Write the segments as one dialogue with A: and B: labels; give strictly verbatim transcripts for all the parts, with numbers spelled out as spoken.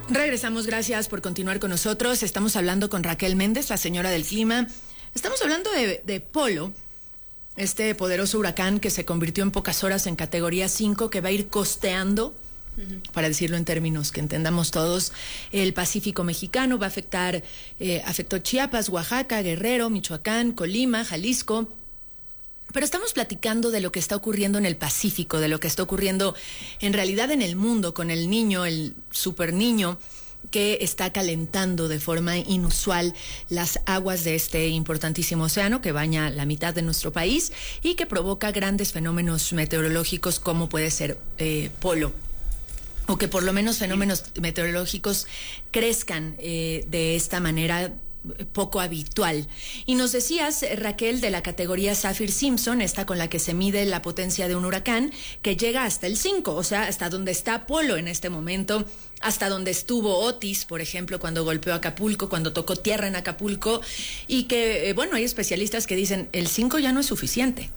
A: Regresamos, gracias por continuar con nosotros. Estamos hablando con Raquel Méndez, la señora del clima. Estamos hablando de, de Polo, este poderoso huracán que se convirtió en pocas horas en categoría cinco, que va a ir costeando, uh-huh. para decirlo en términos que entendamos todos, el Pacífico mexicano. Va a afectar, eh, afectó Chiapas, Oaxaca, Guerrero, Michoacán, Colima, Jalisco. Pero estamos platicando de lo que está ocurriendo en el Pacífico, de lo que está ocurriendo en realidad en el mundo con el niño, el super niño, que está calentando de forma inusual las aguas de este importantísimo océano que baña la mitad de nuestro país y que provoca grandes fenómenos meteorológicos como puede ser eh, Polo, o que por lo menos fenómenos meteorológicos crezcan eh, de esta manera poco habitual. Y nos decías, Raquel, de la categoría Saffir-Simpson, esta con la que se mide la potencia de un huracán, que llega hasta el cinco, o sea, hasta donde está Polo en este momento, hasta donde estuvo Otis, por ejemplo, cuando golpeó Acapulco, cuando tocó tierra en Acapulco, y que, eh, bueno, hay especialistas que dicen, el cinco ya no es suficiente.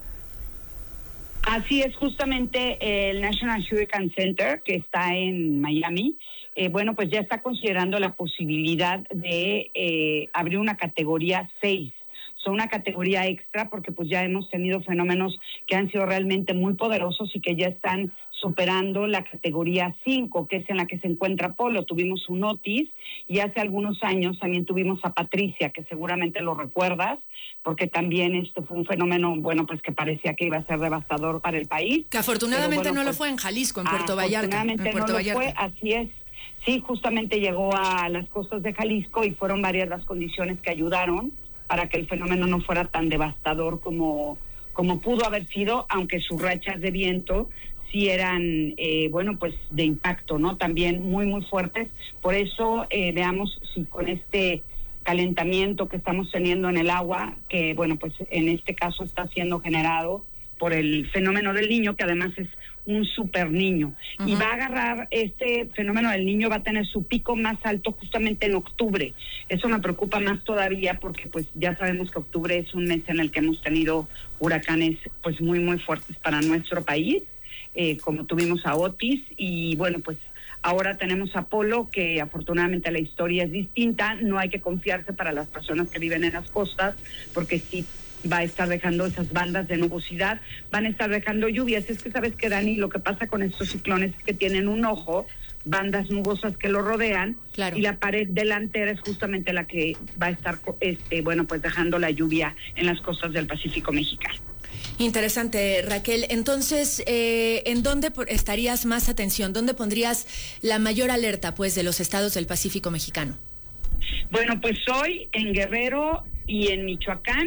B: Así es, justamente el National Hurricane Center, que está en Miami, eh, bueno, pues ya está considerando la posibilidad de eh, abrir una categoría seis. Son una categoría extra porque pues ya hemos tenido fenómenos que han sido realmente muy poderosos y que ya están superando la categoría cinco, que es en la que se encuentra Polo. Tuvimos un Otis y hace algunos años también tuvimos a Patricia, que seguramente lo recuerdas, porque también este fue un fenómeno, bueno, pues que parecía que iba a ser devastador para el país.
A: Que afortunadamente bueno, no pues, lo fue en Jalisco, en Puerto Vallarta.
B: Afortunadamente
A: en Puerto
B: no
A: Vallarta.
B: lo fue, así es. Sí, justamente llegó a las costas de Jalisco y fueron varias las condiciones que ayudaron para que el fenómeno no fuera tan devastador como, como pudo haber sido, aunque sus rachas de viento sí eran, eh, bueno, pues de impacto, ¿no? También muy, muy fuertes. Por eso eh, veamos si con este calentamiento que estamos teniendo en el agua, que, bueno, pues en este caso está siendo generado por el fenómeno del niño, que además es un super niño. Uh-huh. Y va a agarrar, este fenómeno del niño va a tener su pico más alto justamente en octubre. Eso me preocupa más todavía porque pues ya sabemos que octubre es un mes en el que hemos tenido huracanes pues muy, muy fuertes para nuestro país, eh, como tuvimos a Otis, y bueno, pues ahora tenemos a Polo, que afortunadamente la historia es distinta. No hay que confiarse para las personas que viven en las costas, porque sí va a estar dejando esas bandas de nubosidad, van a estar dejando lluvias. Es que sabes que, Dani, lo que pasa con estos ciclones es que tienen un ojo, bandas nubosas que lo rodean, claro, y la pared delantera es justamente la que va a estar, este, bueno, pues dejando la lluvia en las costas del Pacífico mexicano.
A: Interesante, Raquel. Entonces, eh, ¿en dónde estarías más atención? ¿Dónde pondrías la mayor alerta, pues, de los estados del Pacífico mexicano?
B: Bueno, pues hoy en Guerrero y en Michoacán,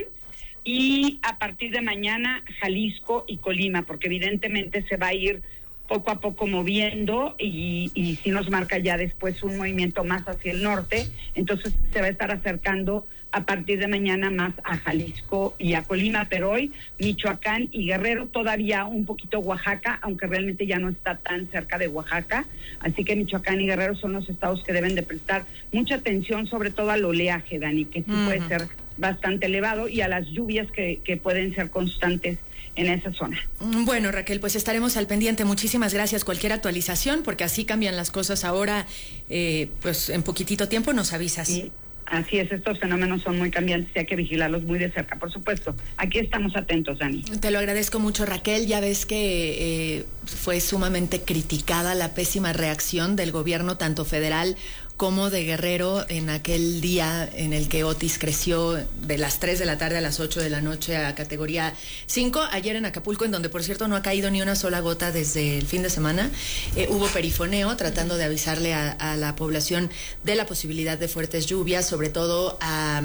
B: y a partir de mañana Jalisco y Colima, porque evidentemente se va a ir poco a poco moviendo y, y si nos marca ya después un movimiento más hacia el norte, entonces se va a estar acercando a partir de mañana más a Jalisco y a Colima, pero hoy Michoacán y Guerrero, todavía un poquito Oaxaca, aunque realmente ya no está tan cerca de Oaxaca, así que Michoacán y Guerrero son los estados que deben de prestar mucha atención, sobre todo al oleaje, Dani, que sí uh-huh. puede ser bastante elevado, y a las lluvias que, que pueden ser constantes en esa zona.
A: Bueno, Raquel, pues estaremos al pendiente. Muchísimas gracias. Cualquier actualización, porque así cambian las cosas ahora, eh, pues en poquitito tiempo nos avisas.
B: Sí, así es, estos fenómenos son muy cambiantes y hay que vigilarlos muy de cerca, por supuesto. Aquí estamos atentos, Dani.
A: Te lo agradezco mucho, Raquel. Ya ves que eh, fue sumamente criticada la pésima reacción del gobierno, tanto federal como de Guerrero, en aquel día en el que Otis creció de las tres de la tarde a las ocho de la noche a categoría cinco. Ayer en Acapulco, en donde por cierto no ha caído ni una sola gota desde el fin de semana, eh, hubo perifoneo tratando de avisarle a, a la población de la posibilidad de fuertes lluvias, sobre todo a,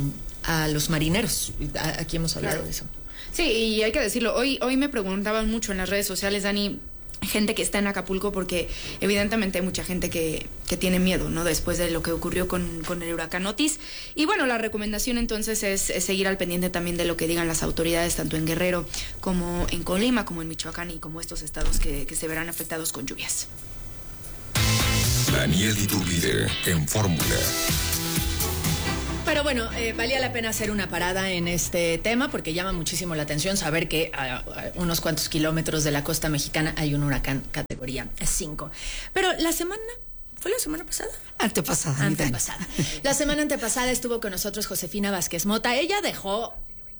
A: a los marineros. Aquí hemos hablado claro. de eso.
C: Sí, y hay que decirlo, hoy, hoy me preguntaban mucho en las redes sociales, Dani, gente que está en Acapulco, porque evidentemente hay mucha gente que, que tiene miedo, ¿no? Después de lo que ocurrió con, con el huracán Otis. Y bueno, la recomendación entonces es, es seguir al pendiente también de lo que digan las autoridades, tanto en Guerrero como en Colima, como en Michoacán y como estos estados que, que se verán afectados con lluvias.
D: Daniel Iturbide en Fórmula.
A: Pero bueno, eh, valía la pena hacer una parada en este tema porque llama muchísimo la atención saber que a, a unos cuantos kilómetros de la costa mexicana hay un huracán categoría cinco. Pero la semana ¿Fue la semana pasada?
E: Antepasada.
A: Antepasada. La semana antepasada estuvo con nosotros Josefina Vázquez Mota. Ella dejó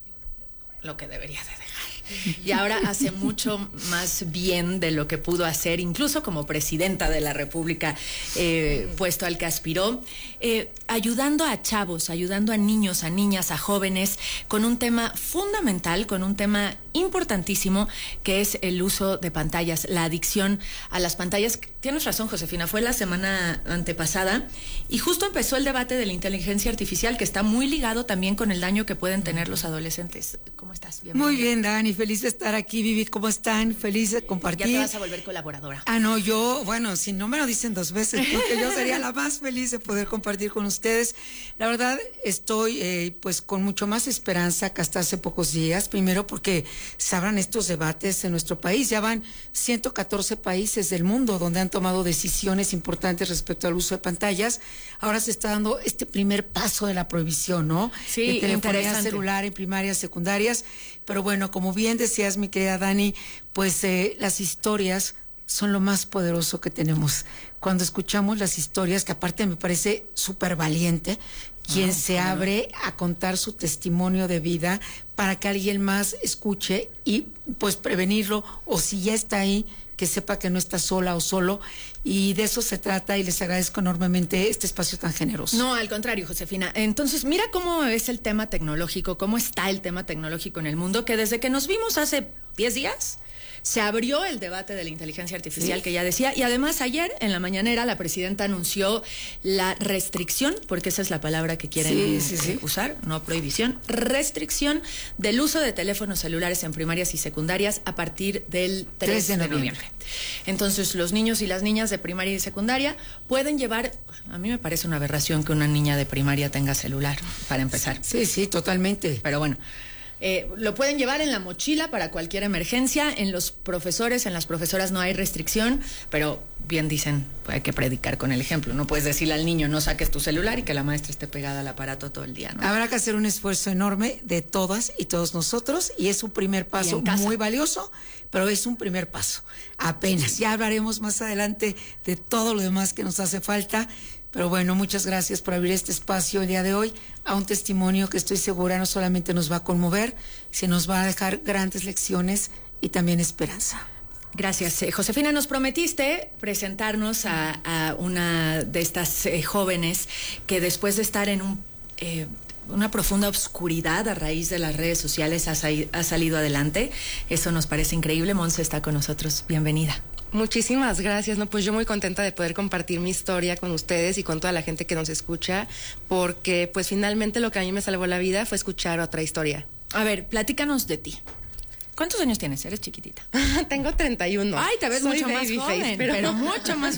A: lo que debería de dejar. Y ahora hace mucho más bien de lo que pudo hacer, incluso como presidenta de la República, eh, puesto al que aspiró, eh, ayudando a chavos, ayudando a niños, a niñas, a jóvenes, con un tema fundamental, con un tema importantísimo, que es el uso de pantallas, la adicción a las pantallas. Tienes razón, Josefina, fue la semana antepasada y justo empezó el debate de la inteligencia artificial, que está muy ligado también con el daño que pueden tener los adolescentes. ¿Cómo estás?
E: Bienvenida. Muy bien, Dani, feliz de estar aquí. Vivi, ¿cómo están? Feliz de compartir.
A: Ya te vas a volver colaboradora.
E: Ah, no, yo, bueno, si no me lo dicen dos veces, porque yo sería la más feliz de poder compartir con ustedes. La verdad, estoy eh, pues con mucho más esperanza que hasta hace pocos días. Primero porque se abran estos debates en nuestro país. Ya van ciento catorce países del mundo donde han tomado decisiones importantes respecto al uso de pantallas. Ahora se está dando este primer paso de la prohibición, ¿no?
A: Sí,
E: de telefonía
A: interesante.
E: celular en primarias, secundarias. Pero bueno, como bien decías, mi querida Dani, pues eh, las historias son lo más poderoso que tenemos. Cuando escuchamos las historias, que aparte me parece súper valiente, quien oh, se abre no. a contar su testimonio de vida para que alguien más escuche y pues prevenirlo, o si ya está ahí, que sepa que no está sola o solo, y de eso se trata, y les agradezco enormemente este espacio tan generoso.
A: No, al contrario, Josefina. Entonces, mira cómo es el tema tecnológico, cómo está el tema tecnológico en el mundo, que desde que nos vimos hace diez días, se abrió el debate de la inteligencia artificial, sí, que ya decía, y además ayer en la mañanera la presidenta anunció la restricción, porque esa es la palabra que quieren sí, sí, sí. usar, no prohibición, restricción del uso de teléfonos celulares en primarias y secundarias a partir del tres de noviembre. Entonces los niños y las niñas de primaria y secundaria pueden llevar, a mí me parece una aberración que una niña de primaria tenga celular, para empezar.
E: Sí, sí, totalmente.
A: Pero bueno. Eh, lo pueden llevar en la mochila para cualquier emergencia. En los profesores, en las profesoras no hay restricción, pero bien dicen, hay que predicar con el ejemplo. No puedes decirle al niño, no saques tu celular y que la maestra esté pegada al aparato todo el día, ¿no?
E: Habrá que hacer un esfuerzo enorme de todas y todos nosotros, y es un primer paso muy valioso, pero es un primer paso. Apenas, ya hablaremos más adelante de todo lo demás que nos hace falta. Pero bueno, muchas gracias por abrir este espacio el día de hoy a un testimonio que estoy segura no solamente nos va a conmover, sino nos va a dejar grandes lecciones y también esperanza.
A: Gracias. Eh, Josefina, nos prometiste presentarnos a, a una de estas eh, jóvenes que después de estar en un, eh, una profunda obscuridad a raíz de las redes sociales ha, ha salido adelante. Eso nos parece increíble. Monse está con nosotros. Bienvenida.
F: Muchísimas gracias, no, pues yo muy contenta de poder compartir mi historia con ustedes y con toda la gente que nos escucha, porque pues finalmente lo que a mí me salvó la vida fue escuchar otra historia.
A: A ver, platícanos de ti. ¿Cuántos años tienes? Eres chiquitita.
F: Tengo treinta y uno.
A: Ay, te ves
F: Soy
A: mucho más
F: baby
A: joven,
F: face, pero...
A: pero mucho más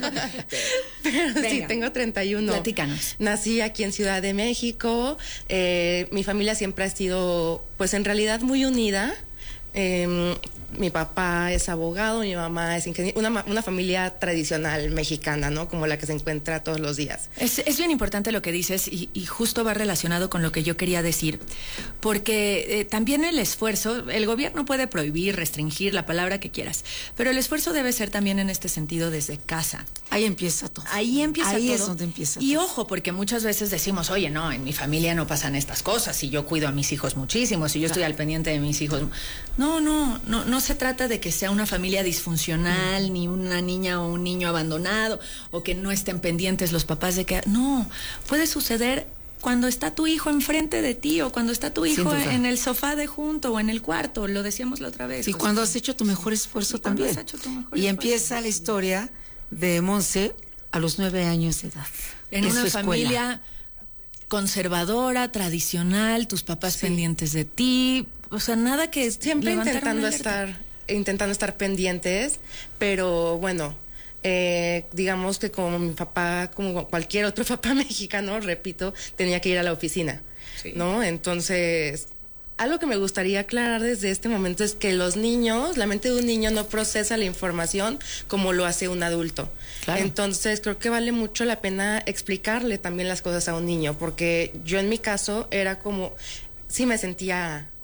F: Pero Venga, sí, tengo treinta y uno.
A: Platícanos.
F: Nací aquí en Ciudad de México. Eh, mi familia siempre ha sido, pues en realidad, muy unida. Eh, mi papá es abogado, mi mamá es ingeniera, una, una familia tradicional mexicana, ¿no? Como la que se encuentra todos los días.
A: Es, es bien importante lo que dices y, y justo va relacionado con lo que yo quería decir, porque eh, también el esfuerzo, el gobierno puede prohibir, restringir, la palabra que quieras, pero el esfuerzo debe ser también en este sentido desde casa.
E: Ahí empieza todo.
A: Ahí empieza
E: Ahí
A: todo.
E: Ahí es donde empieza
A: y
E: todo.
A: ojo, porque muchas veces decimos, oye, no, en mi familia no pasan estas cosas, y yo cuido a mis hijos muchísimo, si yo estoy al pendiente de mis hijos. No, no, no, no se trata de que sea una familia disfuncional, mm. ni una niña o un niño abandonado, o que no estén pendientes los papás de que... No, puede suceder cuando está tu hijo enfrente de ti, o cuando está tu hijo en el sofá de junto, o en el cuarto, lo decíamos la otra vez.
E: Y cuando has hecho tu mejor esfuerzo también. Has hecho tu mejor y esfuerzo. Empieza la historia de Monse a los nueve años de edad.
A: En, en una familia conservadora, tradicional, tus papás sí. pendientes de ti, o sea, nada que...
F: Siempre intentando estar, intentando estar pendientes, pero bueno... Eh, digamos que como mi papá, como cualquier otro papá mexicano, repito, tenía que ir a la oficina, sí. ¿no? Entonces, algo que me gustaría aclarar desde este momento es que los niños, la mente de un niño no procesa la información como lo hace un adulto. Claro. Entonces, creo que vale mucho la pena explicarle también las cosas a un niño, porque yo en mi caso era como, sí me sentía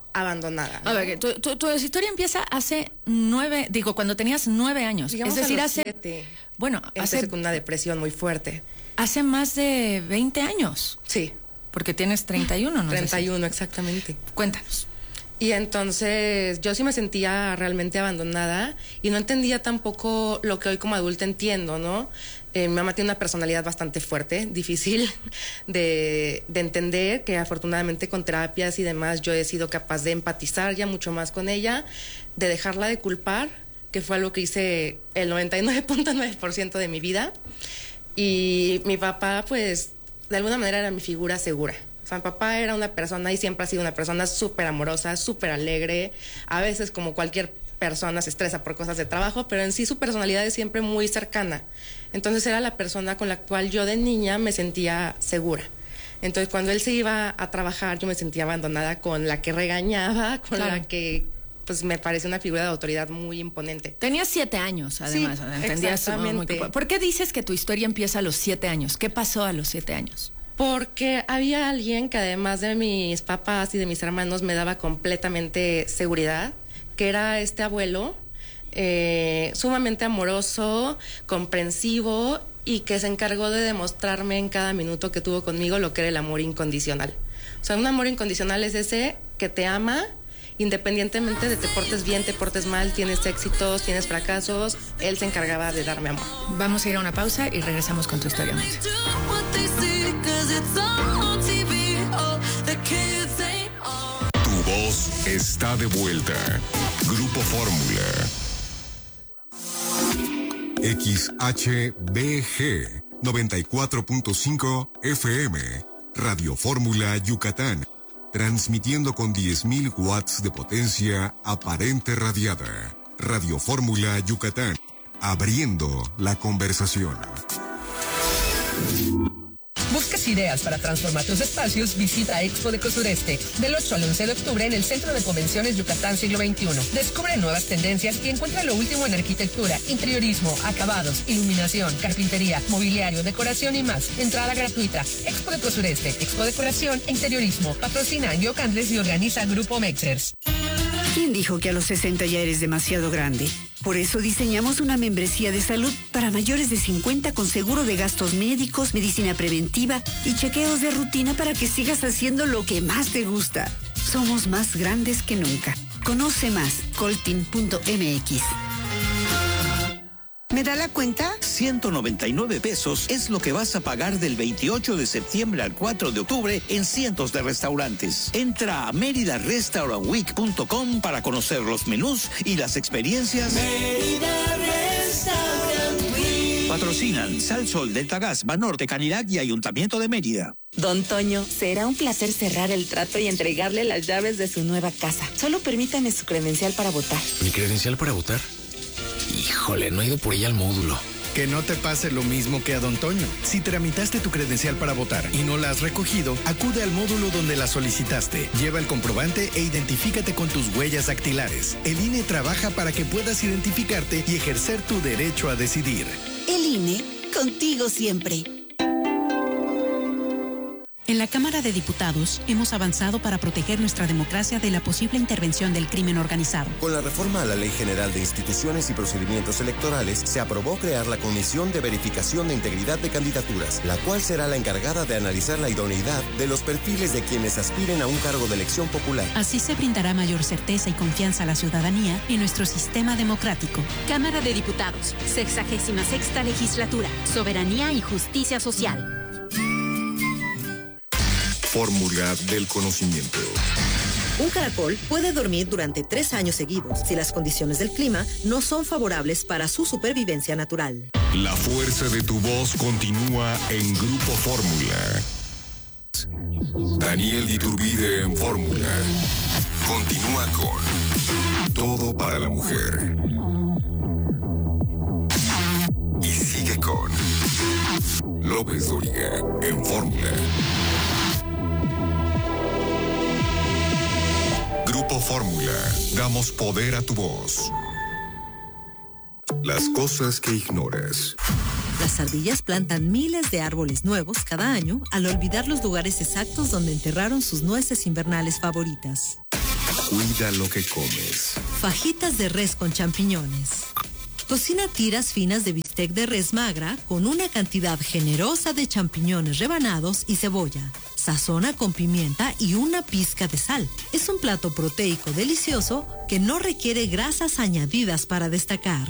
F: abandonada, ¿no?
A: A ver, tu, tu, tu historia empieza hace nueve, digo, cuando tenías nueve años.
F: Digamos
A: es decir,
F: a los
A: hace...
F: siete,
A: bueno,
F: empecé
A: hace,
F: con una depresión muy fuerte.
A: hace más de veinte años.
F: Sí.
A: Porque tienes treinta y uno, ¿no?
F: treinta y uno, exactamente.
A: Cuéntanos.
F: Y entonces yo sí me sentía realmente abandonada y no entendía tampoco lo que hoy como adulta entiendo, ¿no? Eh, mi mamá tiene una personalidad bastante fuerte, difícil de, de entender, que afortunadamente con terapias y demás yo he sido capaz de empatizar ya mucho más con ella, de dejarla de culpar, que fue algo que hice el noventa y nueve punto nueve por ciento de mi vida. Y mi papá, pues, de alguna manera era mi figura segura. O sea, mi papá era una persona y siempre ha sido una persona súper amorosa, súper alegre. A veces, como cualquier persona, se estresa por cosas de trabajo, pero en sí su personalidad es siempre muy cercana. Entonces era la persona con la cual yo de niña me sentía segura. Entonces cuando él se iba a trabajar yo me sentía abandonada, con la que regañaba, con
A: Claro.
F: la que pues me parece una figura de autoridad muy imponente.
A: Tenías siete años, además.
F: Sí,
A: entendías
F: exactamente.
A: muy- ¿Por qué dices que tu historia empieza a los siete años? ¿Qué pasó a los siete años?
F: Porque había alguien que además de mis papás y de mis hermanos me daba completamente seguridad, que era este abuelo, eh, sumamente amoroso, comprensivo y que se encargó de demostrarme en cada minuto que tuvo conmigo lo que era el amor incondicional. O sea, un amor incondicional es ese que te ama independientemente de te portes bien, te portes mal, tienes éxitos, tienes fracasos, él se encargaba de darme amor.
A: Vamos a ir a una pausa y regresamos con tu historia.
D: Tu voz está de vuelta. Grupo Fórmula. X H B G noventa y cuatro punto cinco F M. Radio Fórmula Yucatán. Transmitiendo con diez mil watts de potencia aparente radiada. Radio Fórmula Yucatán. Abriendo la conversación.
G: ¿Buscas ideas para transformar tus espacios? Visita Expo Deco Sureste del ocho al once de octubre en el Centro de Convenciones Yucatán Siglo veintiuno. Descubre nuevas tendencias y encuentra lo último en arquitectura, interiorismo, acabados, iluminación, carpintería, mobiliario, decoración y más. Entrada gratuita. Expo Deco Sureste, Expo Decoración e Interiorismo. Patrocina Yo Candles y organiza Grupo Mexers.
H: ¿Quién dijo que a los sesenta ya eres demasiado grande? Por eso diseñamos una membresía de salud para mayores de cincuenta con seguro de gastos médicos, medicina preventiva y chequeos de rutina para que sigas haciendo lo que más te gusta. Somos más grandes que nunca. Conoce más, coltin punto m x. ¿Me da la cuenta?
I: ciento noventa y nueve pesos es lo que vas a pagar del veintiocho de septiembre al cuatro de octubre en cientos de restaurantes. Entra a mérida restaurant week punto com para conocer los menús y las experiencias. Mérida Restaurant Week. Patrocinan Sal Sol, Delta Gas, Banorte, Canilac y Ayuntamiento de Mérida.
J: Don Toño, será un placer cerrar el trato y entregarle las llaves de su nueva casa. Solo permítame su credencial para votar.
K: ¿Mi credencial para votar? Híjole, no he ido por ella al módulo.
L: Que no te pase lo mismo que a Don Toño. Si tramitaste tu credencial para votar y no la has recogido, acude al módulo donde la solicitaste. Lleva el comprobante e identifícate con tus huellas dactilares. El I N E trabaja para que puedas identificarte y ejercer tu derecho a decidir.
H: El I N E, contigo siempre.
M: En la Cámara de Diputados hemos avanzado para proteger nuestra democracia de la posible intervención del crimen organizado.
N: Con la reforma a la Ley General de Instituciones y Procedimientos Electorales, se aprobó crear la Comisión de Verificación de Integridad de Candidaturas, la cual será la encargada de analizar la idoneidad de los perfiles de quienes aspiren a un cargo de elección popular.
M: Así se brindará mayor certeza y confianza a la ciudadanía en nuestro sistema democrático.
O: Cámara de Diputados, sexagésima sexta legislatura, Soberanía y Justicia Social.
D: Fórmula del conocimiento.
P: Un caracol puede dormir durante tres años seguidos si las condiciones del clima no son favorables para su supervivencia natural.
D: La fuerza de tu voz continúa en Grupo Fórmula. Daniel Iturbide en Fórmula. Continúa con Todo para la Mujer. Y sigue con López Dóriga en Fórmula. Grupo Fórmula, damos poder a tu voz. Las cosas que ignoras.
P: Las ardillas plantan miles de árboles nuevos cada año al olvidar los lugares exactos donde enterraron sus nueces invernales favoritas.
D: Cuida lo que comes.
Q: Fajitas de res con champiñones. Cocina tiras finas de bistec de res magra con una cantidad generosa de champiñones rebanados y cebolla. Sazona con pimienta y una pizca de sal. Es un plato proteico delicioso que no requiere grasas añadidas para destacar.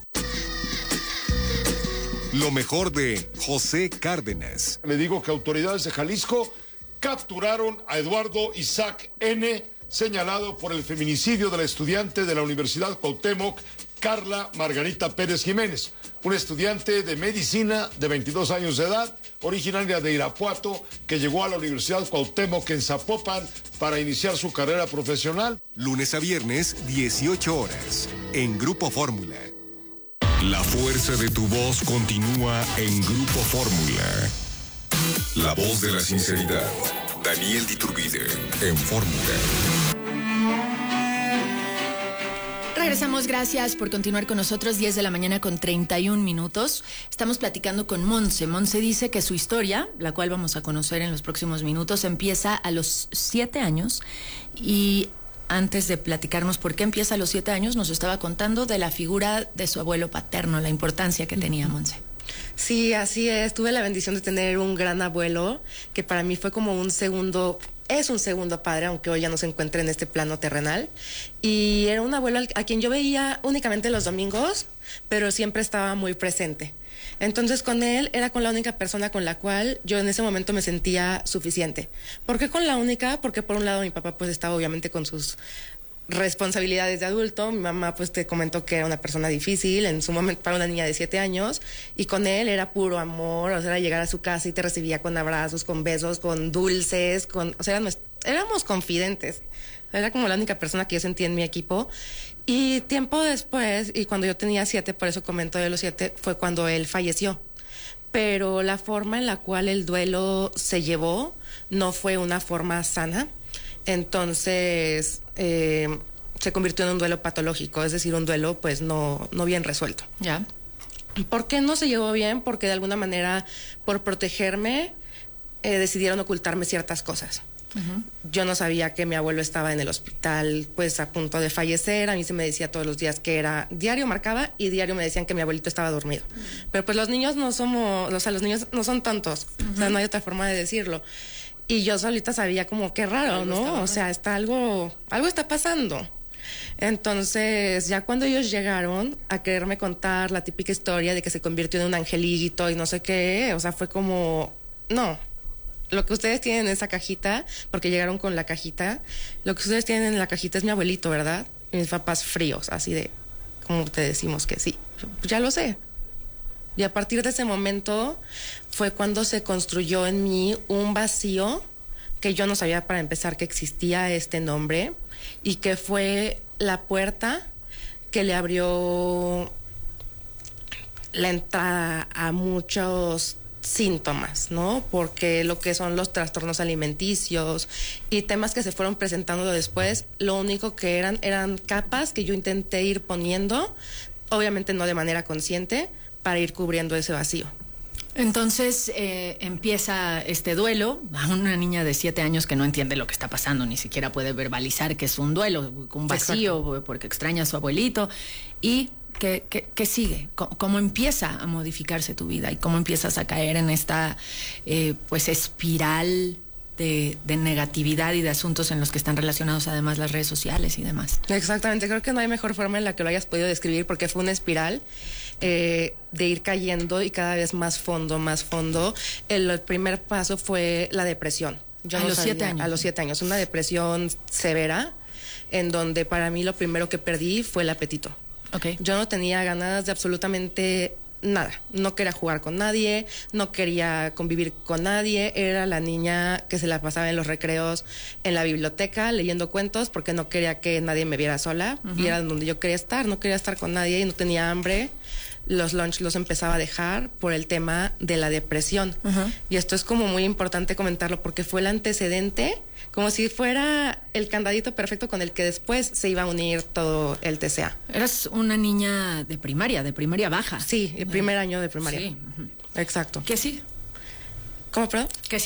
D: Lo mejor de José Cárdenas.
R: Le digo que autoridades de Jalisco capturaron a Eduardo Isaac N., señalado por el feminicidio de la estudiante de la Universidad Cuauhtémoc, Carla Margarita Pérez Jiménez, una estudiante de medicina de veintidós años de edad, originaria de Irapuato, que llegó a la Universidad Cuauhtémoc en Zapopan para iniciar su carrera profesional.
D: Lunes a viernes, dieciocho horas, en Grupo Fórmula. La fuerza de tu voz continúa en Grupo Fórmula. La voz de la sinceridad. Daniel Diturbide, en Fórmula.
A: Regresamos, gracias por continuar con nosotros, diez de la mañana con treinta y un minutos. Estamos platicando con Monse. Monse dice que su historia, la cual vamos a conocer en los próximos minutos, empieza a los siete años. Y antes de platicarnos por qué empieza a los siete años, nos estaba contando de la figura de su abuelo paterno, la importancia que tenía Monse.
F: Sí, así es. Tuve la bendición de tener un gran abuelo que para mí fue como un segundo... Es un segundo padre, aunque hoy ya no se encuentre en este plano terrenal. Y era un abuelo a quien yo veía únicamente los domingos, pero siempre estaba muy presente. Entonces con él era con la única persona con la cual yo en ese momento me sentía suficiente. ¿Por qué con la única? Porque por un lado mi papá pues estaba obviamente con sus responsabilidades de adulto. Mi mamá pues te comentó que era una persona difícil en su momento para una niña de siete años, y con él era puro amor. O sea, era llegar a su casa y te recibía con abrazos, con besos, con dulces, con, o sea, éramos, éramos confidentes. Era como la única persona que yo sentía en mi equipo. Y tiempo después, y cuando yo tenía siete, por eso comento de los siete, fue cuando él falleció. Pero la forma en la cual el duelo se llevó no fue una forma sana. Entonces eh, se convirtió en un duelo patológico, es decir, un duelo pues no, no bien resuelto.
A: Ya.
F: ¿Por qué no se llevó bien? Porque de alguna manera, por protegerme, eh, decidieron ocultarme ciertas cosas. Uh-huh. Yo no sabía que mi abuelo estaba en el hospital, pues a punto de fallecer. A mí se me decía todos los días que era diario, marcaba y diario me decían que mi abuelito estaba dormido. Uh-huh. Pero pues los niños no somos, o sea, los niños no son tontos. Uh-huh. O sea, no hay otra forma de decirlo. Y yo solita sabía como qué raro, ¿no? O sea, está algo, algo está pasando. Entonces, ya cuando ellos llegaron a quererme contar la típica historia de que se convirtió en un angelito y no sé qué, o sea, fue como, no, lo que ustedes tienen en esa cajita, porque llegaron con la cajita, lo que ustedes tienen en la cajita es mi abuelito, ¿verdad? Y mis papás fríos, así de, como te decimos que sí, pues ya lo sé. Y a partir de ese momento fue cuando se construyó en mí un vacío que yo no sabía para empezar que existía este nombre, y que fue la puerta que le abrió la entrada a muchos síntomas, ¿no? Porque lo que son los trastornos alimenticios y temas que se fueron presentando después, lo único que eran eran capas que yo intenté ir poniendo, obviamente no de manera consciente, para ir cubriendo ese vacío.
A: Entonces eh, empieza este duelo a una niña de siete años que no entiende lo que está pasando, ni siquiera puede verbalizar que es un duelo, un vacío. Exacto. Porque extraña a su abuelito. ¿Y qué, qué, qué sigue? ¿Cómo, ¿Cómo empieza a modificarse tu vida? ¿Y cómo empiezas a caer en esta eh, pues espiral de, de negatividad y de asuntos en los que están relacionados además las redes sociales y demás?
F: Exactamente, creo que no hay mejor forma en la que lo hayas podido describir, porque fue una espiral Eh, de ir cayendo y cada vez más fondo, más fondo. El, el primer paso fue la depresión. Yo
A: a
F: no
A: los
F: sabía,
A: siete años.
F: A los siete años, una depresión severa, en donde para mí lo primero que perdí fue el apetito.
A: Okay.
F: Yo no tenía ganas de absolutamente nada. No quería jugar con nadie, no quería convivir con nadie. Era la niña que se la pasaba en los recreos en la biblioteca leyendo cuentos, porque no quería que nadie me viera sola. Uh-huh. Y era donde yo quería estar, no quería estar con nadie y no tenía hambre. Los lunch los empezaba a dejar por el tema de la depresión. Uh-huh. Y esto es como muy importante comentarlo, porque fue el antecedente, como si fuera el candadito perfecto con el que después se iba a unir todo el T C A.
A: Eras una niña de primaria, de primaria baja.
F: Sí, el primer año de primaria.
A: Sí.
F: Uh-huh. Exacto.
A: ¿Qué sigue?
F: ¿Cómo, perdón?
A: ¿Qué sigue?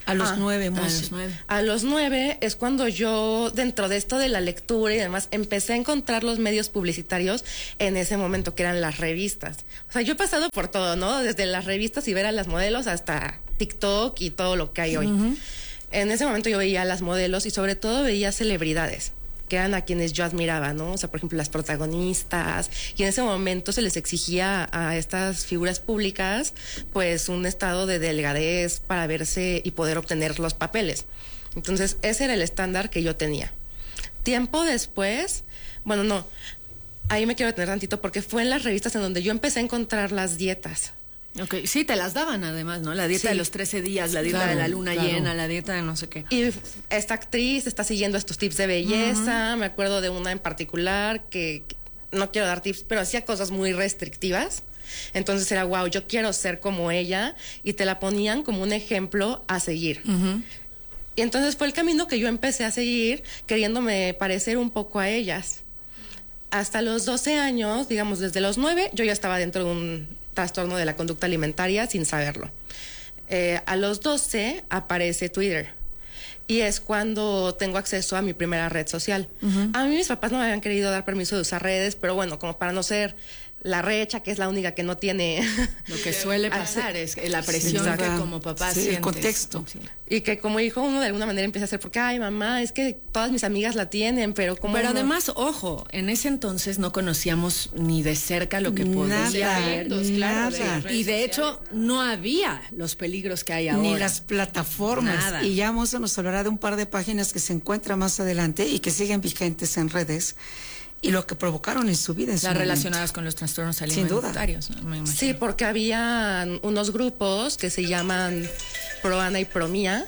E: A los
F: Ah,
E: nueve,
F: a
E: Monse.
F: los nueve. A los nueve es cuando yo, dentro de esto de la lectura y demás, empecé a encontrar los medios publicitarios en ese momento, que eran las revistas. O sea, yo he pasado por todo, ¿no? Desde las revistas y ver a las modelos hasta TikTok y todo lo que hay hoy.
A: Ujú.
F: En ese momento yo veía a las modelos y sobre todo veía celebridades, que eran a quienes yo admiraba, ¿no? O sea, por ejemplo, las protagonistas, y en ese momento se les exigía a estas figuras públicas, pues, un estado de delgadez para verse y poder obtener los papeles. Entonces, ese era el estándar que yo tenía. Tiempo después, bueno, no, ahí me quiero detener tantito, porque fue en las revistas en donde yo empecé a encontrar las dietas.
A: Ok, sí, te las daban además, ¿no? La dieta
F: Sí.
A: de los trece días, la dieta
F: Claro,
A: de la luna
F: claro.
A: llena, la dieta de no sé qué.
F: Y esta actriz está siguiendo estos tips de belleza. Me acuerdo de una en particular que, que no quiero dar tips, pero hacía cosas muy restrictivas. Entonces era, wow, yo quiero ser como ella, y te la ponían como un ejemplo a seguir.
A: Ujú.
F: Y entonces fue el camino que yo empecé a seguir, queriéndome parecer un poco a ellas. Hasta los doce años, digamos desde los nueve, yo ya estaba dentro de un trastorno de la conducta alimentaria sin saberlo. Eh, a los doce aparece Twitter, y es cuando tengo acceso a mi primera red social.
A: Ujú.
F: A mí mis papás no me habían querido dar permiso de usar redes, pero bueno, como para no ser la recha, que es la única que no tiene...
A: Lo que suele pasar es que la presión
F: Exacto.
A: que como papá
E: Sí, el
A: sientes.
E: contexto.
A: Sí.
F: Y que como hijo uno de alguna manera empieza a hacer, porque, ay, mamá, es que todas mis amigas la tienen, pero como...
A: Pero
F: no?
A: además, ojo, en ese entonces no conocíamos ni de cerca lo que podía
E: Nada,
A: haber.
E: nada.
A: de y de hecho, no había los peligros que hay ahora.
E: Ni las plataformas.
A: Nada.
E: Y ya Monse nos hablará de un par de páginas que se encuentran más adelante y que siguen vigentes en redes, y lo que provocaron en su vida. En su
A: Las
E: momento.
A: relacionadas con los trastornos
E: Sin duda.
A: alimentarios. ¿no? Me imagino.
F: Sí, porque había unos grupos que se llaman Proana y Promía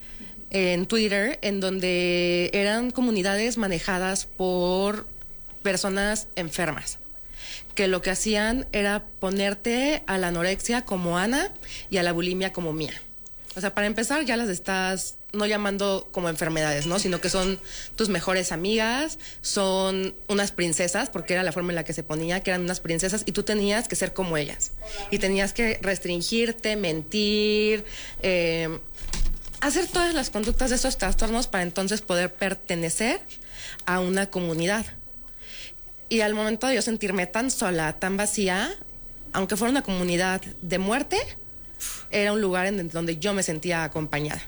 F: en Twitter, en donde eran comunidades manejadas por personas enfermas, que lo que hacían era ponerte a la anorexia como Ana y a la bulimia como Mía. O sea, para empezar ya las estás no llamando como enfermedades, ¿no? Sino que son tus mejores amigas, son unas princesas, porque era la forma en la que se ponía, que eran unas princesas, y tú tenías que ser como ellas. Y tenías que restringirte, mentir, eh, hacer todas las conductas de esos trastornos para entonces poder pertenecer a una comunidad. Y al momento de yo sentirme tan sola, tan vacía, aunque fuera una comunidad de muerte, era un lugar en donde yo me sentía acompañada.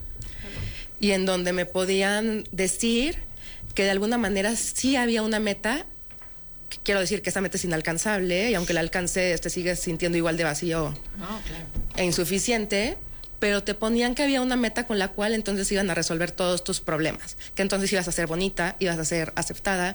F: Y en donde me podían decir que de alguna manera sí había una meta, que quiero decir que esa meta es inalcanzable, y aunque la alcance te sigues sintiendo igual de vacío
A: No, claro.
F: e insuficiente, pero te ponían que había una meta con la cual entonces iban a resolver todos tus problemas, que entonces ibas a ser bonita, ibas a ser aceptada,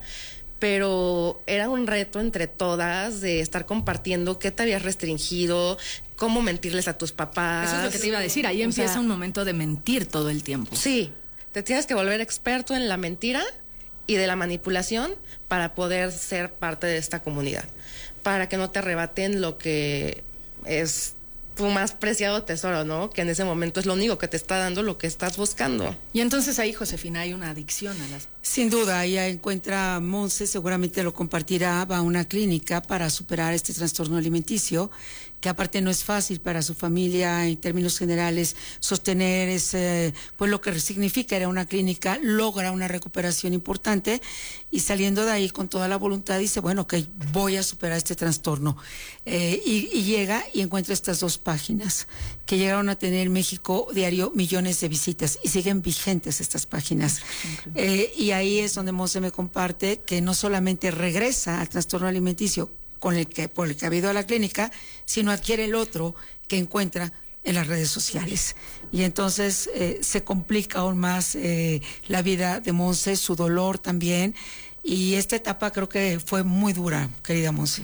F: pero era un reto entre todas de estar compartiendo qué te habías restringido, cómo mentirles a tus papás.
A: Eso es lo que te iba a decir. Ahí
F: O
A: empieza
F: sea,
A: un momento de mentir todo el tiempo.
F: Sí, te tienes que volver experto en la mentira y de la manipulación para poder ser parte de esta comunidad, para que no te arrebaten lo que es tu más preciado tesoro, ¿no? Que en ese momento es lo único que te está dando lo que estás buscando.
A: Y entonces ahí, Josefina, hay una adicción a las...
E: Sin duda, ella encuentra a Monse, seguramente lo compartirá, va a una clínica para superar este trastorno alimenticio, que aparte no es fácil para su familia en términos generales sostener ese, pues lo que significa era una clínica, logra una recuperación importante, y saliendo de ahí con toda la voluntad dice, bueno, ok, voy a superar este trastorno. Eh, y, y llega y encuentra estas dos páginas que llegaron a tener en México diario millones de visitas, y siguen vigentes estas páginas. Eh, y ahí es donde Monse me comparte que no solamente regresa al trastorno alimenticio con el que, por el que ha ido a la clínica, sino adquiere el otro que encuentra en las redes sociales. Y entonces eh, se complica aún más eh, la vida de Monse, su dolor también. Y esta etapa creo que fue muy dura, querida Monse.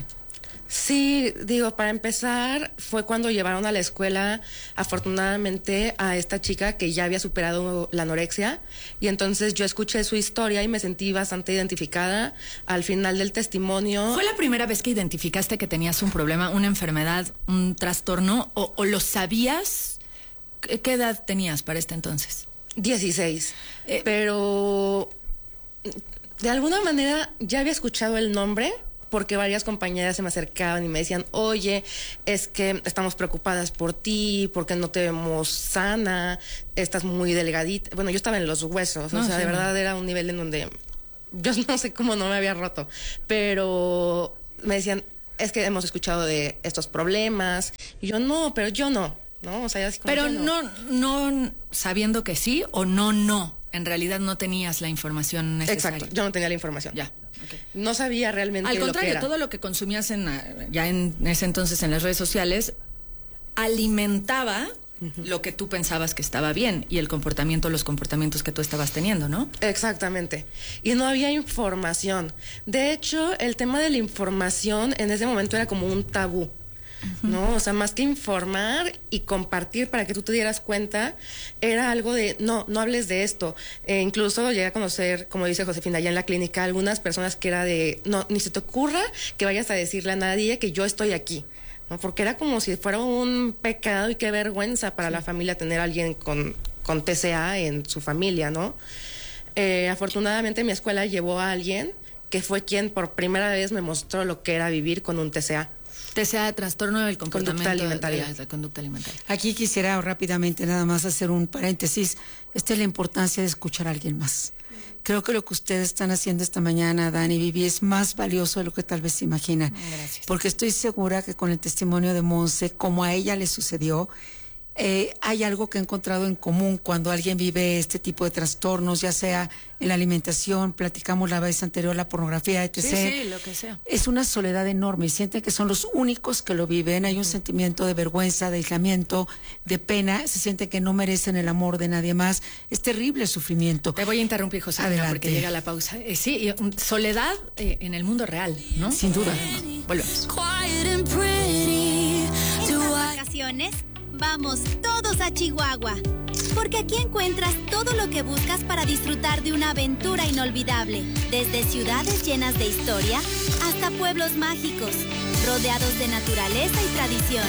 F: Sí, digo, para empezar, fue cuando llevaron a la escuela, afortunadamente, a esta chica que ya había superado la anorexia, y entonces yo escuché su historia y me sentí bastante identificada. Al final del testimonio...
A: ¿Fue la primera vez que identificaste que tenías un problema, una enfermedad, un trastorno, o, o lo sabías? ¿Qué, qué edad tenías para este entonces?
F: dieciséis. Eh, pero de alguna manera ya había escuchado el nombre, porque varias compañeras se me acercaban y me decían, oye, es que estamos preocupadas por ti, porque no te vemos sana, estás muy delgadita. Bueno, yo estaba en los huesos, no, o sea, sí, de verdad era un nivel en donde yo no sé cómo no me había roto, pero me decían, es que hemos escuchado de estos problemas, y yo no, pero yo no, ¿no? O sea, así como
A: pero
F: no.
A: no, no sabiendo que sí o no, no, en realidad no tenías la información necesaria.
F: Exacto, yo no tenía la información.
A: Ya. Okay.
F: No sabía realmente
A: Al contrario,
F: lo que era.
A: todo lo que consumías en, ya en ese entonces en las redes sociales alimentaba uh-huh. lo que tú pensabas que estaba bien y el comportamiento, los comportamientos que tú estabas teniendo, ¿no?
F: Exactamente. Y no había información. De hecho, el tema de la información en ese momento era como un tabú. ¿No? O sea, más que informar y compartir para que tú te dieras cuenta, era algo de, no, no hables de esto. Eh, incluso llegué a conocer, como dice Josefina, allá en la clínica, algunas personas que era de, no, ni se te ocurra que vayas a decirle a nadie que yo estoy aquí, ¿no? Porque era como si fuera un pecado y qué vergüenza para sí. la familia tener a alguien con, con T C A en su familia, ¿no? Eh, afortunadamente mi escuela llevó a alguien que fue quien por primera vez me mostró lo que era vivir con un T C A.
A: T C A, trastorno del comportamiento
F: conducta alimentaria.
A: De la, de conducta alimentaria.
E: Aquí quisiera rápidamente nada más hacer un paréntesis. Esta es la importancia de escuchar a alguien más. Creo que lo que ustedes están haciendo esta mañana, Dani y Vivi, es más valioso de lo que tal vez se imaginan.
A: Gracias.
E: Porque estoy segura que con el testimonio de Monse, como a ella le sucedió, eh, hay algo que he encontrado en común cuando alguien vive este tipo de trastornos, ya sea en la alimentación, platicamos la vez anterior, la pornografía, etcétera.
A: Sí, sí, lo que sea.
E: Es una soledad enorme y sienten que son los únicos que lo viven. Hay un uh-huh. sentimiento de vergüenza, de aislamiento, de pena. Se sienten que no merecen el amor de nadie más. Es terrible el sufrimiento.
A: Te voy a interrumpir, José, porque llega la pausa. Eh, sí, soledad eh, en el mundo real, ¿no?
E: Sin duda.
A: No. Volvemos.
S: Vacaciones. Vamos todos a Chihuahua, porque aquí encuentras todo lo que buscas para disfrutar de una aventura inolvidable, desde ciudades llenas de historia hasta pueblos mágicos, rodeados de naturaleza y tradición.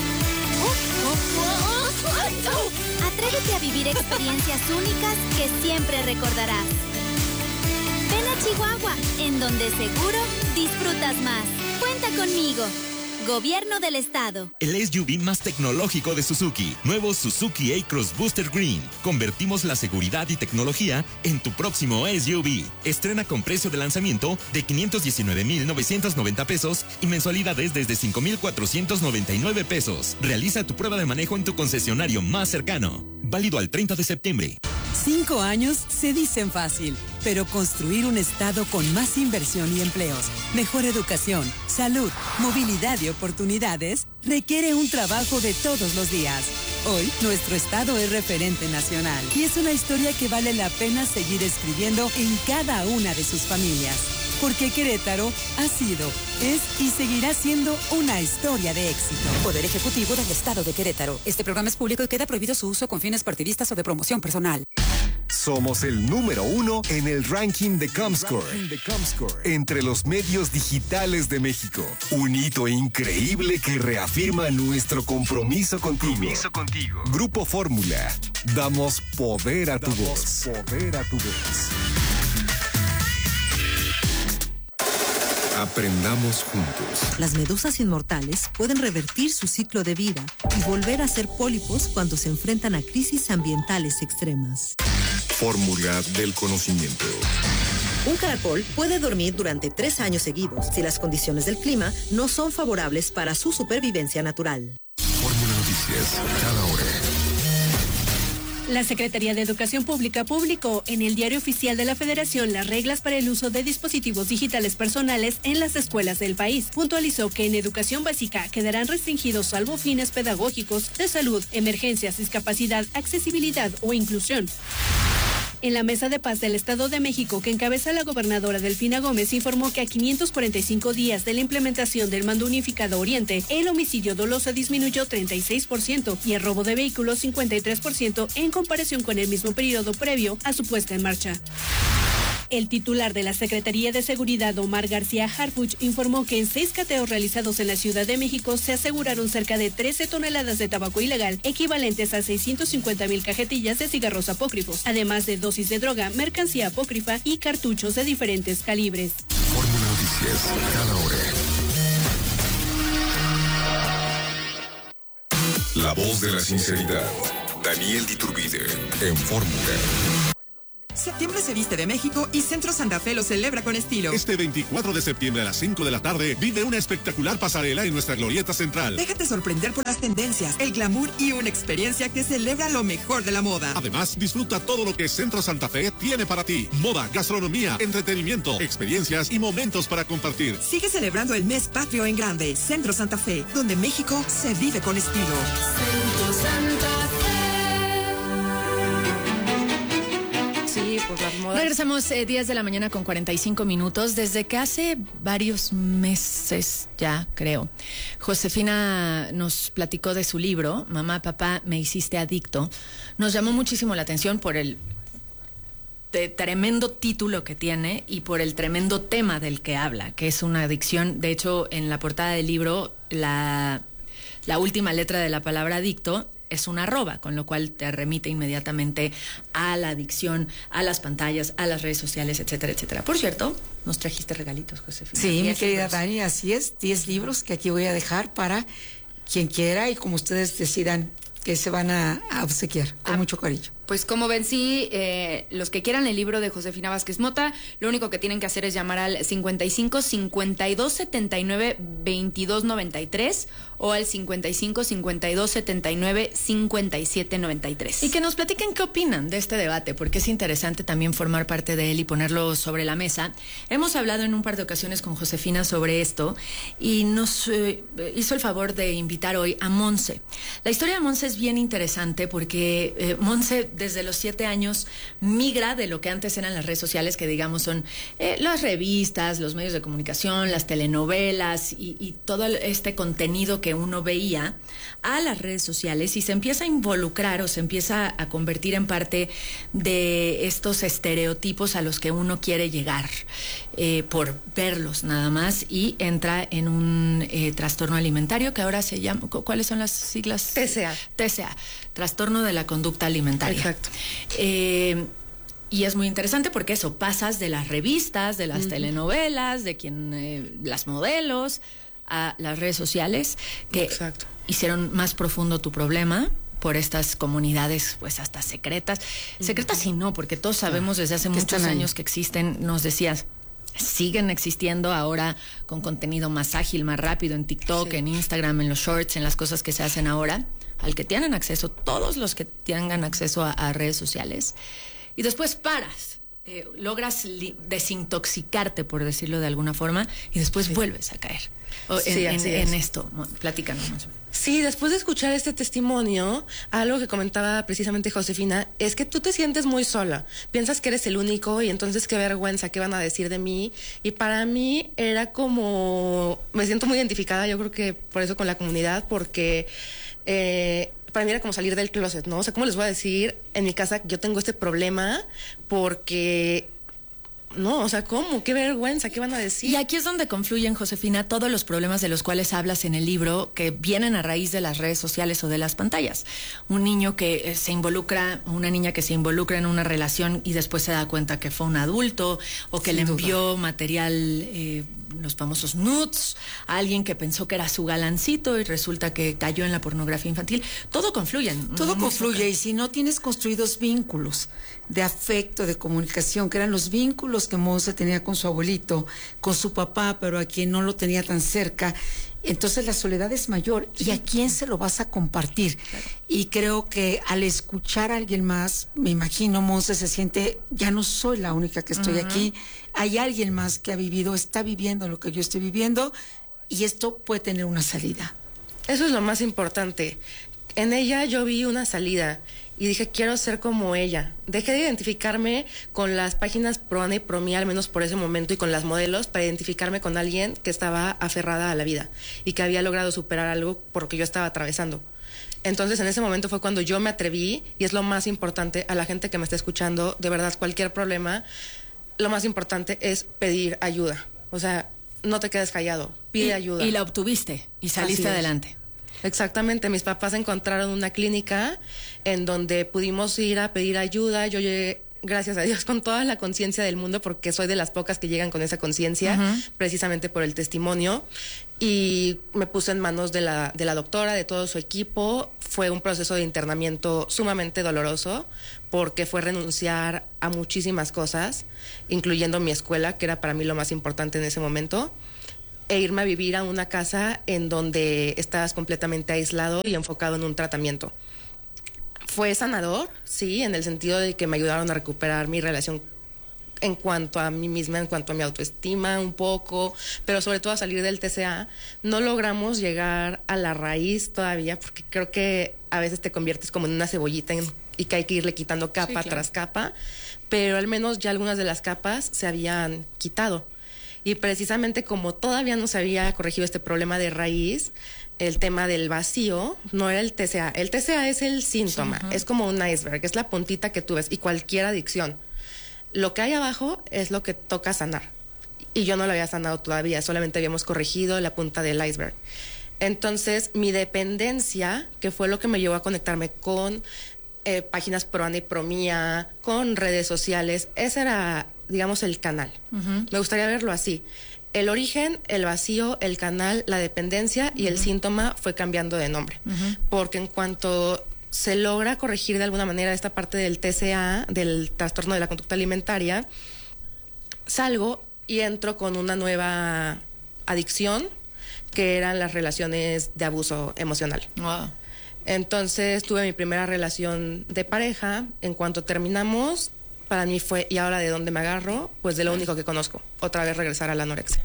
S: Atrévete a vivir experiencias únicas que siempre recordarás. Ven a Chihuahua, en donde seguro disfrutas más. Cuenta conmigo. Gobierno del Estado.
T: El S U V más tecnológico de Suzuki. Nuevo Suzuki A-Cross Booster Green. Convertimos la seguridad y tecnología en tu próximo S U V. Estrena con precio de lanzamiento de quinientos diecinueve mil novecientos noventa pesos y mensualidades desde cinco mil cuatrocientos noventa y nueve pesos. Realiza tu prueba de manejo en tu concesionario más cercano. Válido al treinta de septiembre.
U: Cinco años se dicen fácil, pero construir un estado con más inversión y empleos, mejor educación, salud, movilidad y oportunidades requiere un trabajo de todos los días. Hoy, nuestro estado es referente nacional y es una historia que vale la pena seguir escribiendo en cada una de sus familias. Porque Querétaro ha sido, es y seguirá siendo una historia de éxito.
V: Poder Ejecutivo del Estado de Querétaro. Este programa es público y queda prohibido su uso con fines partidistas o de promoción personal.
W: Somos el número uno en el ranking de Comscore, entre los medios digitales de México. Un hito increíble que reafirma nuestro compromiso contigo. Compromiso contigo. Grupo Fórmula. Damos poder a tu voz. Poder a tu voz. Aprendamos juntos.
Q: Las medusas inmortales pueden revertir su ciclo de vida y volver a ser pólipos cuando se enfrentan a crisis ambientales extremas.
W: Fórmula del conocimiento.
P: Un caracol puede dormir durante tres años seguidos si las condiciones del clima no son favorables para su supervivencia natural.
W: Fórmula Noticias, cada hora.
X: La Secretaría de Educación Pública publicó en el Diario Oficial de la Federación las reglas para el uso de dispositivos digitales personales en las escuelas del país. Puntualizó que en educación básica quedarán restringidos salvo fines pedagógicos, de salud, emergencias, discapacidad, accesibilidad o inclusión. En la Mesa de Paz del Estado de México, que encabeza la gobernadora Delfina Gómez, informó que a quinientos cuarenta y cinco días de la implementación del Mando Unificado Oriente, el homicidio doloso disminuyó treinta y seis por ciento y el robo de vehículos cincuenta y tres por ciento en comparación con el mismo periodo previo a su puesta en marcha. El titular de la Secretaría de Seguridad, Omar García Harfuch, informó que en seis cateos realizados en la Ciudad de México se aseguraron cerca de trece toneladas de tabaco ilegal, equivalentes a seiscientos cincuenta mil cajetillas de cigarros apócrifos, además de dosis de droga, mercancía apócrifa y cartuchos de diferentes calibres.
W: Fórmula Noticias.
D: noticias, cada hora. La voz de la sinceridad. Daniel Diturbide, en Fórmula.
B: Septiembre se viste de México y Centro Santa Fe lo celebra con estilo.
C: Este veinticuatro de septiembre a las cinco de la tarde vive una espectacular pasarela en nuestra glorieta central.
B: Déjate sorprender por las tendencias, el glamour y una experiencia que celebra lo mejor de la moda.
C: Además, disfruta todo lo que Centro Santa Fe tiene para ti. Moda, gastronomía, entretenimiento, experiencias y momentos para compartir.
B: Sigue celebrando el mes patrio en grande. Centro Santa Fe, donde México se vive con estilo. Centro Santa Fe.
A: Sí, pues las modas. Regresamos eh, diez de la mañana con cuarenta y cinco minutos. Desde que hace varios meses ya, creo, Josefina nos platicó de su libro, Mamá, Papá, me hiciste adicto. Nos llamó muchísimo la atención por el de tremendo título que tiene y por el tremendo tema del que habla, que es una adicción. De hecho, en la portada del libro, la, la última letra de la palabra adicto es una arroba, con lo cual te remite inmediatamente a la adicción, a las pantallas, a las redes sociales, etcétera, etcétera. Por cierto, nos trajiste regalitos, Josefina.
E: Sí, mi querida Dani, así es, diez libros que aquí voy a dejar para quien quiera y como ustedes decidan que se van a, a obsequiar, con ah, mucho cariño.
G: Pues como ven, sí, eh, los que quieran el libro de Josefina Vázquez Mota, lo único que tienen que hacer es llamar al cincuenta y cinco, cincuenta y dos, setenta y nueve, veintidós, noventa y tres o al cincuenta y cinco, cincuenta y dos, setenta y nueve, cincuenta y siete, noventa y tres.
A: Y que nos platiquen qué opinan de este debate, porque es interesante también formar parte de él y ponerlo sobre la mesa. Hemos hablado en un par de ocasiones con Josefina sobre esto y nos eh, hizo el favor de invitar hoy a Monse. La historia de Monse es bien interesante porque eh, Monse desde los siete años migra de lo que antes eran las redes sociales, que digamos son eh, las revistas, los medios de comunicación, las telenovelas y, y todo este contenido que uno veía, a las redes sociales, y se empieza a involucrar o se empieza a convertir en parte de estos estereotipos a los que uno quiere llegar eh, por verlos nada más, y entra en un eh, trastorno alimentario que ahora se llama, ¿cuáles son las siglas?
F: T C A.
A: T C A, trastorno de la conducta alimentaria.
F: Exacto.
A: Eh, y es muy interesante porque eso, pasas de las revistas, de las uh-huh. telenovelas, de quien eh, las modelos, a las redes sociales, que Exacto. hicieron más profundo tu problema por estas comunidades, pues hasta secretas. Uh-huh. Secretas sí no, porque todos sabemos desde hace muchos años que existen, nos decías, siguen existiendo ahora con contenido más ágil, más rápido en TikTok, sí. en Instagram, en los shorts, en las cosas que se hacen ahora, al que tienen acceso, todos los que tengan acceso a, a redes sociales, y después paras, eh, logras li- desintoxicarte, por decirlo de alguna forma, y después sí. vuelves a caer o en,
F: sí,
A: en, en esto. Platícanos más.
F: Sí, después de escuchar este testimonio, algo que comentaba precisamente Josefina, es que tú te sientes muy sola, piensas que eres el único y entonces qué vergüenza, qué van a decir de mí, y para mí era como, me siento muy identificada, yo creo que por eso con la comunidad, porque eh, para mí era como salir del closet, ¿no? O sea, ¿cómo les voy a decir en mi casa que yo tengo este problema? Porque... No, o sea, ¿cómo? Qué vergüenza, ¿qué van a decir?
A: Y aquí es donde confluyen, Josefina, todos los problemas de los cuales hablas en el libro, que vienen a raíz de las redes sociales o de las pantallas. Un niño que se involucra, una niña que se involucra en una relación y después se da cuenta que fue un adulto, o que Sin le envió duda. material, eh, los famosos nudes, a alguien que pensó que era su galancito y resulta que cayó en la pornografía infantil. Todo confluye.
E: Todo confluye, y si no tienes construidos vínculos de afecto, de comunicación, que eran los vínculos que Monse tenía con su abuelito, con su papá, pero a quien no lo tenía tan cerca, entonces la soledad es mayor. Sí. ¿Y a quién se lo vas a compartir? Claro. Y creo que al escuchar a alguien más, me imagino, Monse se siente, ya no soy la única que estoy uh-huh. aquí, hay alguien más que ha vivido, está viviendo lo que yo estoy viviendo, y esto puede tener una salida.
F: Eso es lo más importante. En ella yo vi una salida y dije, quiero ser como ella. Dejé de identificarme con las páginas pro Ana y pro mí, al menos por ese momento, y con las modelos, para identificarme con alguien que estaba aferrada a la vida y que había logrado superar algo por lo que yo estaba atravesando. Entonces, en ese momento fue cuando yo me atreví, y es lo más importante a la gente que me está escuchando, de verdad, cualquier problema, lo más importante es pedir ayuda. O sea, no te quedes callado, pide
A: y,
F: ayuda.
A: Y la obtuviste, y saliste adelante.
F: Exactamente, mis papás encontraron una clínica en donde pudimos ir a pedir ayuda. Yo llegué, gracias a Dios, con toda la conciencia del mundo, porque soy de las pocas que llegan con esa conciencia, uh-huh. precisamente por el testimonio. Y me puse en manos de la, de la doctora, de todo su equipo. Fue un proceso de internamiento sumamente doloroso, porque fue renunciar a muchísimas cosas, incluyendo mi escuela, que era para mí lo más importante en ese momento, e irme a vivir a una casa en donde estabas completamente aislado y enfocado en un tratamiento. Fue sanador, sí, en el sentido de que me ayudaron a recuperar mi relación en cuanto a mí misma, en cuanto a mi autoestima un poco, pero sobre todo a salir del T C A. No logramos llegar a la raíz todavía, porque creo que a veces te conviertes como en una cebollita en, y que hay que irle quitando capa sí, claro. tras capa, pero al menos ya algunas de las capas se habían quitado. Y precisamente como todavía no se había corregido este problema de raíz, el tema del vacío no era el T C A. El T C A es el síntoma, sí, uh-huh. es como un iceberg, es la puntita que tú ves, y cualquier adicción. Lo que hay abajo es lo que toca sanar. Y yo no lo había sanado todavía, solamente habíamos corregido la punta del iceberg. Entonces, mi dependencia, que fue lo que me llevó a conectarme con eh, páginas pro Ana y pro Mía, con redes sociales, ese era, digamos, el canal. Uh-huh. Me gustaría verlo así. El origen, el vacío, el canal, la dependencia y uh-huh. el síntoma fue cambiando de nombre. Uh-huh. Porque en cuanto se logra corregir de alguna manera esta parte del T C A, del trastorno de la conducta alimentaria, salgo y entro con una nueva adicción, que eran las relaciones de abuso emocional. Wow. Entonces tuve mi primera relación de pareja. En cuanto terminamos, para mí fue, ¿y ahora de dónde me agarro? Pues de lo único que conozco, otra vez regresar a la anorexia.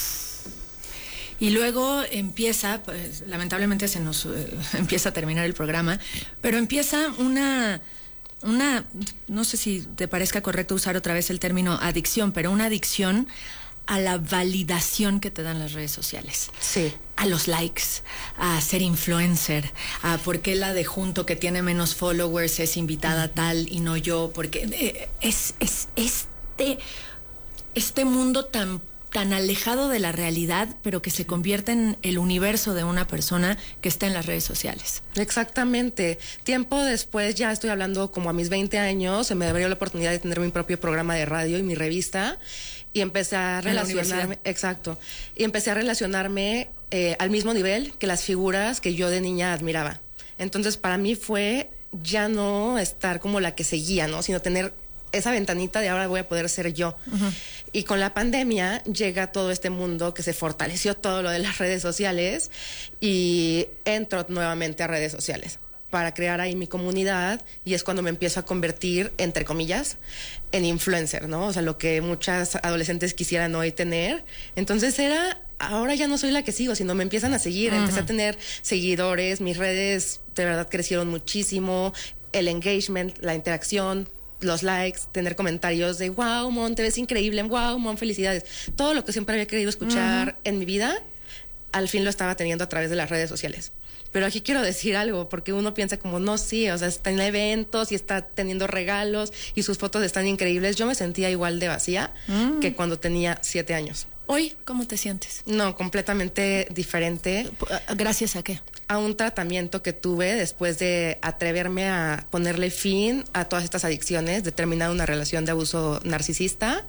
A: Y luego empieza, pues, lamentablemente se nos eh, empieza a terminar el programa, pero empieza una, una, no sé si te parezca correcto usar otra vez el término adicción, pero una adicción a la validación que te dan las redes sociales.
F: Sí.
A: A los likes, a ser influencer, a por qué la de junto que tiene menos followers es invitada uh-huh. tal y no yo, porque eh, es, es este, este mundo tan tan alejado de la realidad, pero que se convierte en el universo de una persona que está en las redes sociales.
F: Exactamente. Tiempo después, ya estoy hablando como a mis veinte años, se me abrió la oportunidad de tener mi propio programa de radio y mi revista, y empecé a relacionarme, exacto, y empecé a relacionarme eh, al mismo nivel que las figuras que yo de niña admiraba. Entonces, para mí fue ya no estar como la que seguía, ¿no? Sino tener esa ventanita de ahora voy a poder ser yo. Uh-huh. Y con la pandemia llega todo este mundo que se fortaleció todo lo de las redes sociales, y entro nuevamente a redes sociales para crear ahí mi comunidad, y es cuando me empiezo a convertir, entre comillas, en influencer, ¿no? O sea, lo que muchas adolescentes quisieran hoy tener. Entonces era, ahora ya no soy la que sigo, sino me empiezan a seguir. Uh-huh. Empecé a tener seguidores, mis redes de verdad crecieron muchísimo, el engagement, la interacción, los likes, tener comentarios de wow, Mon, te ves increíble, wow, Mon, felicidades. Todo lo que siempre había querido escuchar uh-huh. en mi vida, al fin lo estaba teniendo a través de las redes sociales. Pero aquí quiero decir algo, porque uno piensa como, no, sí, o sea, está en eventos y está teniendo regalos y sus fotos están increíbles. Yo me sentía igual de vacía uh-huh. que cuando tenía siete años.
A: ¿Hoy cómo te sientes?
F: No, completamente diferente.
A: ¿Gracias a qué?
F: A un tratamiento que tuve después de atreverme a ponerle fin a todas estas adicciones, de terminar una relación de abuso narcisista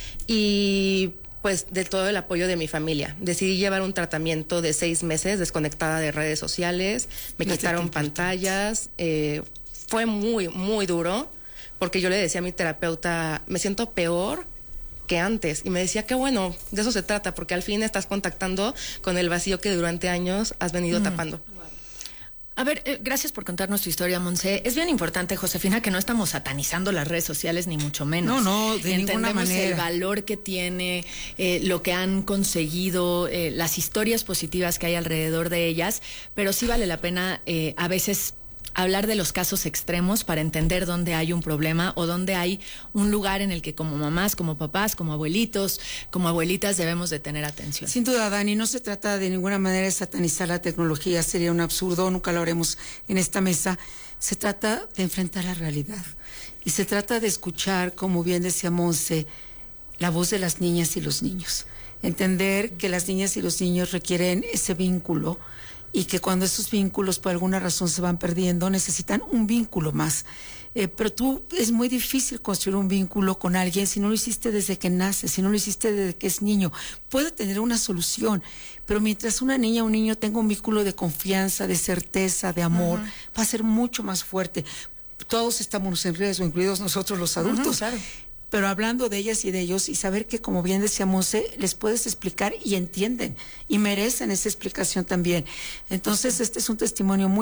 F: y pues de todo el apoyo de mi familia. Decidí llevar un tratamiento de seis meses desconectada de redes sociales, me no quitaron pantallas, eh, fue muy, muy duro, porque yo le decía a mi terapeuta, me siento peor que antes, y me decía que bueno, de eso se trata, porque al fin estás contactando con el vacío que durante años has venido mm. tapando.
A: A ver, eh, gracias por contarnos tu historia, Monse. Es bien importante, Josefina, que no estamos satanizando las redes sociales, ni mucho menos.
E: No, no, de ninguna manera.
A: El valor que tiene, eh, lo que han conseguido, eh, las historias positivas que hay alrededor de ellas, pero sí vale la pena eh, a veces hablar de los casos extremos para entender dónde hay un problema o dónde hay un lugar en el que como mamás, como papás, como abuelitos, como abuelitas debemos de tener atención.
E: Sin duda, Dani, no se trata de ninguna manera de satanizar la tecnología, sería un absurdo, nunca lo haremos en esta mesa. Se trata de enfrentar la realidad y se trata de escuchar, como bien decía Monse, la voz de las niñas y los niños. Entender que las niñas y los niños requieren ese vínculo y que cuando esos vínculos por alguna razón se van perdiendo, necesitan un vínculo más. Eh, pero tú, es muy difícil construir un vínculo con alguien si no lo hiciste desde que nace, si no lo hiciste desde que es niño. Puede tener una solución, pero mientras una niña o un niño tenga un vínculo de confianza, de certeza, de amor, uh-huh. va a ser mucho más fuerte. Todos estamos en riesgo, incluidos nosotros los adultos. Uh-huh, claro. Pero hablando de ellas y de ellos, y saber que, como bien decía Monse, les puedes explicar y entienden, y merecen esa explicación también. Entonces, este es un testimonio muy